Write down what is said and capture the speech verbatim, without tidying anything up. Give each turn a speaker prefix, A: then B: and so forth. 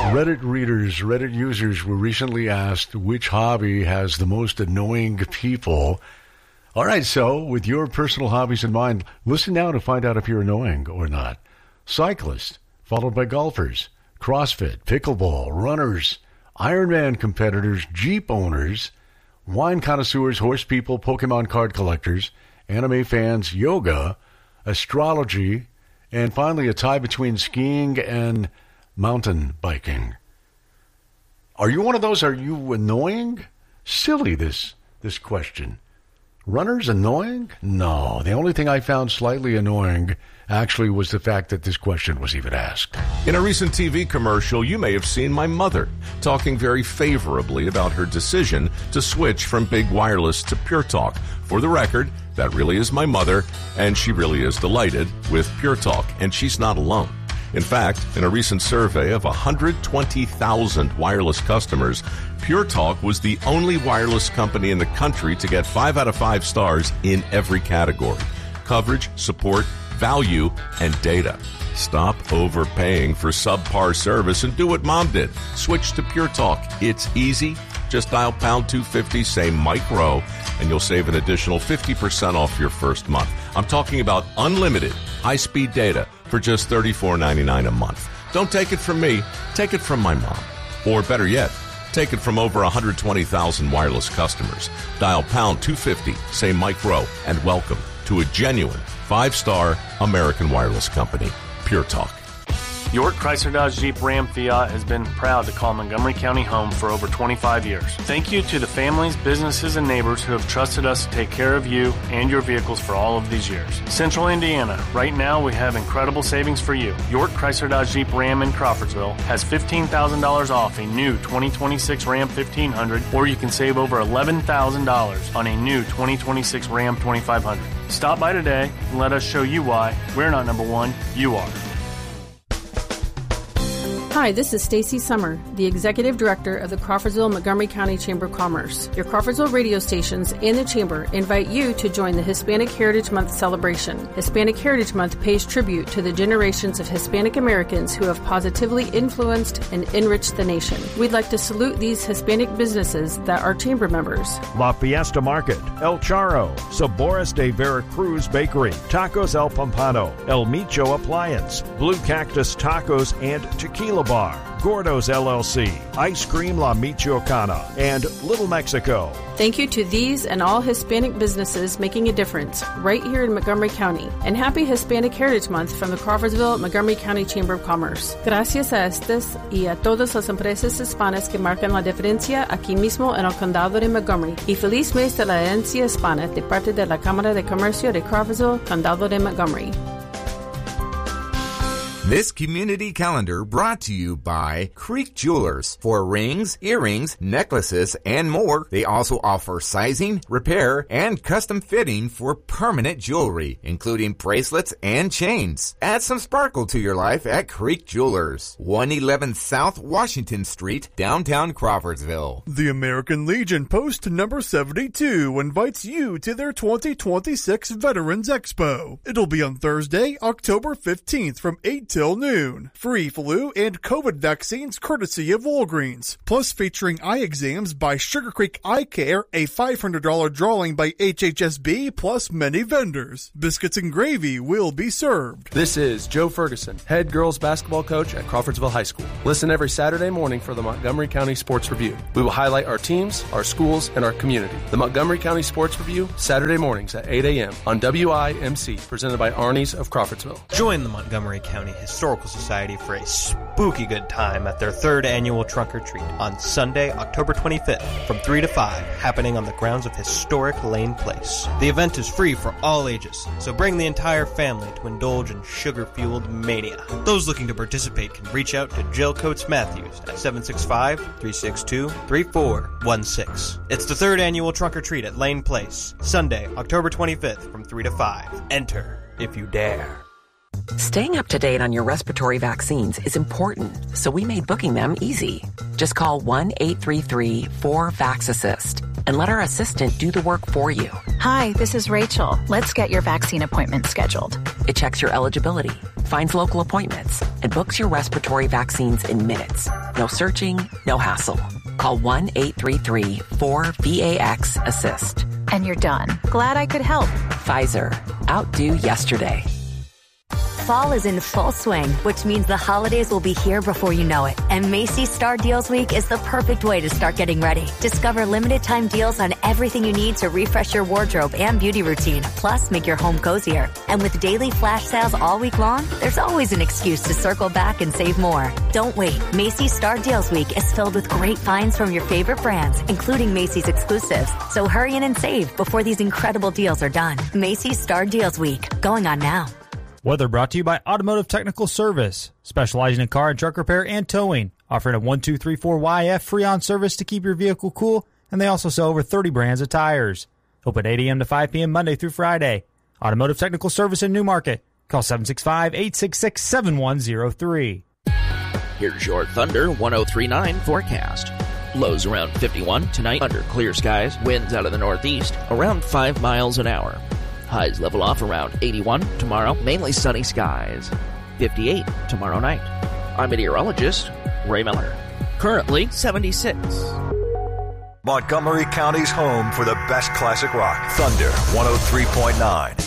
A: Reddit readers, Reddit users were recently asked which hobby has the most annoying people. All right, so with your personal hobbies in mind, listen now to find out if you're annoying or not. Cyclists, followed by golfers, CrossFit, pickleball, runners, Ironman competitors, Jeep owners, wine connoisseurs, horse people, Pokemon card collectors, anime fans, yoga, astrology, and finally a tie between skiing and mountain biking. Are you one of those? Are you annoying? Silly, this this question. Runners annoying? No. The only thing I found slightly annoying actually was the fact that this question was even asked.
B: In a recent T V commercial, you may have seen my mother talking very favorably about her decision to switch from big wireless to Pure Talk. For the record, that really is my mother, and she really is delighted with Pure Talk, and she's not alone. In fact, in a recent survey of one hundred twenty thousand wireless customers, Pure Talk was the only wireless company in the country to get five out of five stars in every category: coverage, support, value, and data. Stop overpaying for subpar service and do what Mom did. Switch to Pure Talk. It's easy. Just dial pound two fifty, say micro, and you'll save an additional fifty percent off your first month. I'm talking about unlimited high-speed data for just thirty-four ninety-nine a month. Don't take it from me. Take it from my mom. Or better yet, take it from over one hundred twenty thousand wireless customers. Dial pound two fifty, say micro, and welcome to a genuine five-star American wireless company, Pure Talk.
C: York Chrysler Dodge Jeep Ram Fiat has been proud to call Montgomery County home for over twenty-five years. Thank you to the families, businesses, and neighbors who have trusted us to take care of you and your vehicles for all of these years. Central Indiana, right now we have incredible savings for you. York Chrysler Dodge Jeep Ram in Crawfordsville has fifteen thousand dollars off a new twenty twenty-six Ram fifteen hundred, or you can save over eleven thousand dollars on a new twenty twenty-six Ram twenty-five hundred. Stop by today and let us show you why we're not number one, you are.
D: Hi, this is Stacy Summer, the Executive Director of the Crawfordsville Montgomery County Chamber of Commerce. Your Crawfordsville radio stations and the Chamber invite you to join the Hispanic Heritage Month celebration. Hispanic Heritage Month pays tribute to the generations of Hispanic Americans who have positively influenced and enriched the nation. We'd like to salute these Hispanic businesses that are Chamber members.
E: La Fiesta Market, El Charro, Sabores de Veracruz Bakery, Tacos El Pompano, El Micho Appliance, Blue Cactus Tacos and Tequila Bar, Gordo's L L C, Ice Cream La Michoacana, and Little Mexico.
D: Thank you to these and all Hispanic businesses making a difference right here in Montgomery County. And happy Hispanic Heritage Month from the Crawfordsville Montgomery County Chamber of Commerce. Gracias a estas y a todas las empresas hispanas que marcan la diferencia aquí mismo en el condado de Montgomery. Y feliz mes de la herencia hispana de parte de la Cámara de Comercio de Crawfordsville, condado de Montgomery.
F: This community calendar brought to you by Creek Jewelers. For rings, earrings, necklaces, and more, they also offer sizing, repair, and custom fitting for permanent jewelry, including bracelets and chains. Add some sparkle to your life at Creek Jewelers, one eleven South Washington Street, downtown Crawfordsville.
G: The American Legion Post number seventy-two invites you to their twenty twenty-six Veterans Expo. It'll be on Thursday, October fifteenth from eight till noon. Free flu and COVID vaccines courtesy of Walgreens. Plus featuring eye exams by Sugar Creek Eye Care, a five hundred dollars drawing by H H S B, plus many vendors. Biscuits and gravy will be served.
H: This is Joe Ferguson, head girls basketball coach at Crawfordsville High School. Listen every Saturday morning for the Montgomery County Sports Review. We will highlight our teams, our schools, and our community. The Montgomery County Sports Review, Saturday mornings at eight a.m. on W I M C, presented by Arnie's of Crawfordsville.
I: Join the Montgomery County Historical Society for a spooky good time at their third annual Trunk or Treat on Sunday, October twenty-fifth from three to five, happening on the grounds of historic Lane Place. The event is free for all ages, so bring the entire family to indulge in sugar-fueled mania. Those looking to participate can reach out to Jill Coates Matthews at seven six five, three six two, three four one six. It's the third annual Trunk or Treat at Lane Place, Sunday, October twenty-fifth from three to five. Enter if you dare.
J: Staying up to date on your respiratory vaccines is important, so we made booking them easy. Just call one eight three three, four, VAX-ASSIST and let our assistant do the work for you.
K: Hi, this is Rachel. Let's get your vaccine appointment scheduled.
J: It checks your eligibility, finds local appointments, and books your respiratory vaccines in minutes. No searching, no hassle. Call one eight three three, four, V A X, assist.
K: And you're done. Glad I could help.
J: Pfizer. Outdo yesterday.
L: Fall is in full swing, which means the holidays will be here before you know it. And Macy's Star Deals Week is the perfect way to start getting ready. Discover limited time deals on everything you need to refresh your wardrobe and beauty routine, plus make your home cozier. And with daily flash sales all week long, there's always an excuse to circle back and save more. Don't wait. Macy's Star Deals Week is filled with great finds from your favorite brands, including Macy's exclusives. So hurry in and save before these incredible deals are done. Macy's Star Deals Week, going on now.
M: Weather brought to you by Automotive Technical Service, specializing in car and truck repair and towing, offering a one two three four Y F free-on service to keep your vehicle cool, and they also sell over thirty brands of tires. Open eight a.m. to five p.m. Monday through Friday. Automotive Technical Service in Newmarket. Call seven six five, eight six six, seven one zero three.
N: Here's your Thunder one oh three point nine forecast. Lows around fifty-one tonight under clear skies, winds out of the northeast, around five miles an hour. Highs level off around eighty-one tomorrow, mainly sunny skies. fifty-eight tomorrow night. I'm meteorologist Ray Miller. Currently seventy-six.
O: Montgomery County's home for the best classic rock. Thunder one oh three point nine.